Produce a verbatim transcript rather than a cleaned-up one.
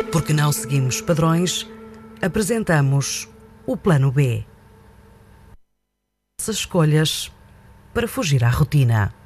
Porque não seguimos padrões, apresentamos o Plano B. Essas escolhas para fugir à rotina.